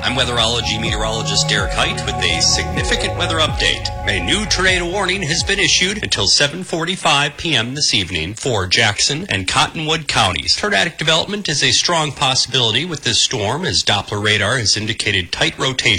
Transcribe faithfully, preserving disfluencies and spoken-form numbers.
I'm weatherology meteorologist Derek Height with a significant weather update. A new tornado warning has been issued until seven forty-five p.m. this evening for Jackson and Cottonwood counties. Tornadic development is a strong possibility with this storm as Doppler radar has indicated tight rotation